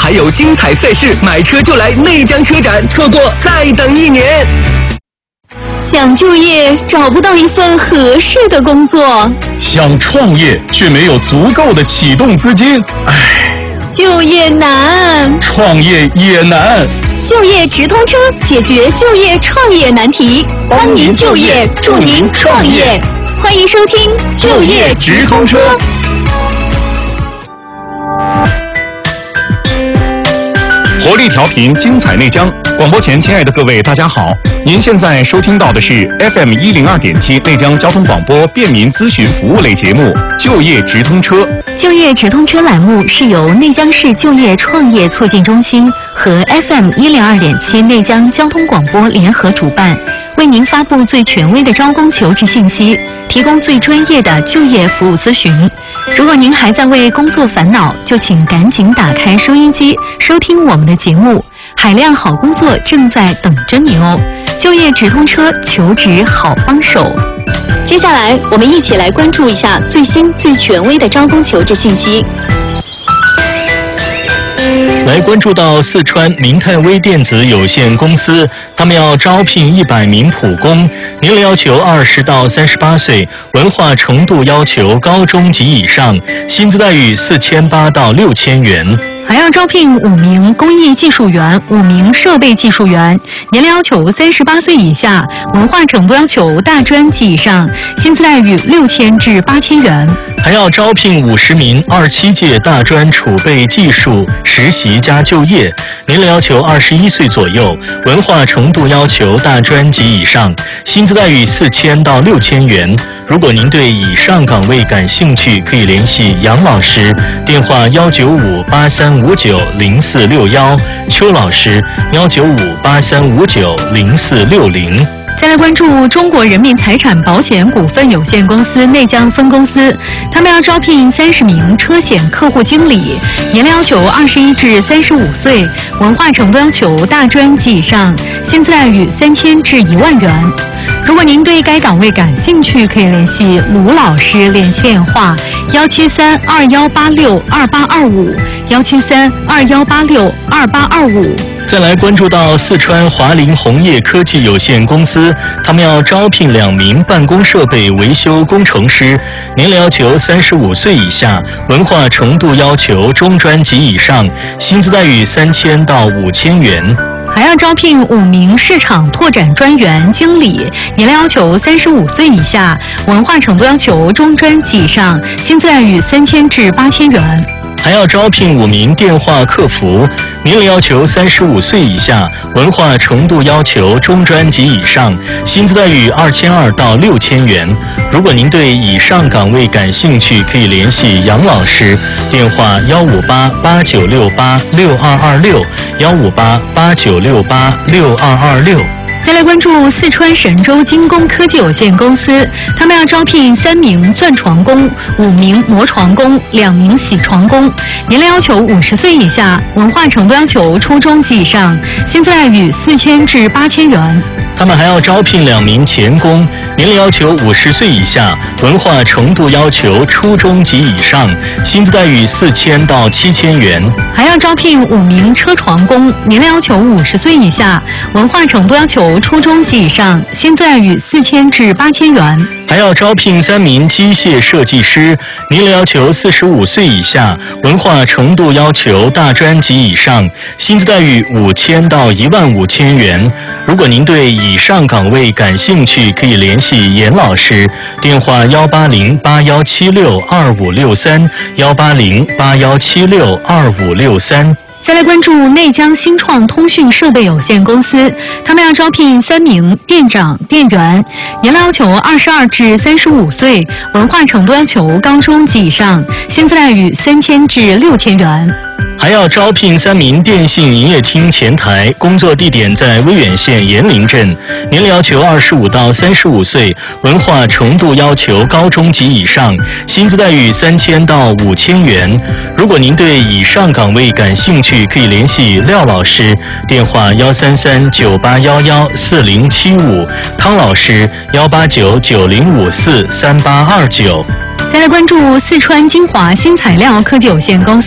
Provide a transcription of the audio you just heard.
还有精彩赛事，买车就来内江车展，错过再等1年。 想就业找不到一份合适的工作， 想创业却没有足够的启动资金， 就业难， 创业也难。 就业直通车解决就业创业难题，帮您就业，助您创业。欢迎收听就业直通车。 活力调频，精彩内江。广播前，亲爱的各位，大家好！您现在收听到的是 FM 102.7内江交通广播便民咨询服务类节目《就业直通车》。 就业直通车栏目是由内江市就业创业促进中心和 FM 102.7内江交通广播联合主办，为您发布最权威的招工求职信息，提供最专业的就业服务咨询。如果您还在为工作烦恼，就请赶紧打开收音机，收听我们的节目。海量好工作正在等着你哦！就业直通车，求职好帮手。接下来，我们一起来关注一下最新最权威的招工求职信息。 来关注到四川明泰微电子有限公司，他们要招聘100名普工，年龄要求20到38岁，文化程度要求高中及以上，薪资待遇4800到6000元。 还要招聘5名工艺技术员、5名设备技术员，年龄要求38岁以下，文化程度要求大专及以上，薪资待遇6000至8000元。 还要招聘50名27届大专储备技术实习加就业，年龄要求21岁左右，文化程度要求大专及以上，薪资待遇4000到6000元。如果您对以上岗位感兴趣，可以联系杨老师，电话19583590461，邱老师19583590460。 再来关注中国人民财产保险股份有限公司内江分公司，他们要招聘30名车险客户经理，年龄要求21至35岁，文化程度要求大专及以上，薪资待遇3000至1万元。如果您对该岗位感兴趣，可以联系卢老师，联系电话17321862825，17321862825。 再来关注到四川华林红业科技有限公司，他们要招聘2名办公设备维修工程师，年龄要求35岁以下，文化程度要求中专及以上，薪资待遇3000到5000元。 还要招聘5名市场拓展专员经理，年龄要求35岁以下，文化程度要求中专及以上，薪资待遇3000至8000元。 还要招聘5名电话客服，年龄要求35岁以下，文化程度要求中专及以上，薪资待遇2200到6000元。如果您对以上岗位感兴趣，可以联系杨老师，电话15889686226，15889686226。 再来关注四川神州精工科技有限公司，他们要招聘3名钻床工、5名磨床工、2名洗床工，年龄要求50岁以下，文化程度要求初中及以上，薪资待遇4000至8000元。 他们还要招聘2名钳工，年龄要求50岁以下，文化程度要求初中及以上，薪资待遇4000到7000元。 还要招聘5名车床工，年龄要求50岁以下，文化程度要求初中及以上，薪资待遇4000至8000元。 还要招聘3名机械设计师，年龄要求45岁以下，文化程度要求大专及以上，薪资待遇5000到15000元。如果您对以上岗位感兴趣，可以联系严老师，电话18081762563，18081762563。 再来关注内江新创通讯设备有限公司，他们要招聘3名店长、店员，年龄要求22至35岁，文化程度要求高中及以上，薪资待遇3000至6000元。 还要招聘3名电信营业厅前台，工作地点在威远县延陵镇，年龄要求25到35岁，文化程度要求高中及以上，薪资待遇3000到5000元。如果您对以上岗位感兴趣，可以联系廖老师，电话13398114075，汤老师18990543829。 再来关注四川金华新材料科技有限公司。